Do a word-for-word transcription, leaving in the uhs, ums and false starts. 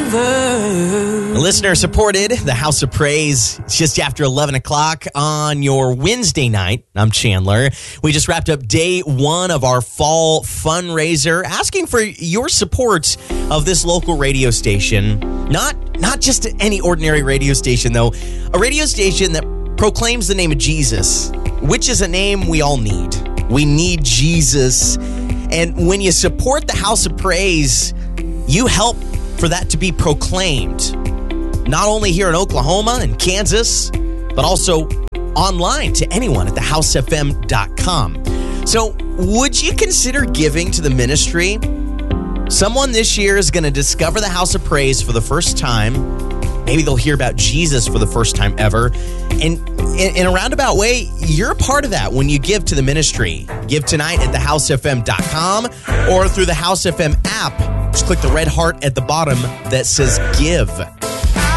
Listener supported the House of Praise. It's just after eleven o'clock on your Wednesday night. I'm Chandler. We just wrapped up day one of our fall fundraiser, asking for your support of this local radio station. Not, not just any ordinary radio station, though. A radio station that proclaims the name of Jesus, which is a name we all need. We need Jesus. And when you support the House of Praise, you help for that to be proclaimed, not only here in Oklahoma and Kansas, but also online to anyone at the house f m dot com. So would you consider giving to the ministry? Someone this year is going to discover the House of Praise for the first time. Maybe they'll hear about Jesus for the first time ever. And in a roundabout way, you're a part of that when you give to the ministry. Give tonight at the house f m dot com or through the House F M app. Just click the red heart at the bottom that says give.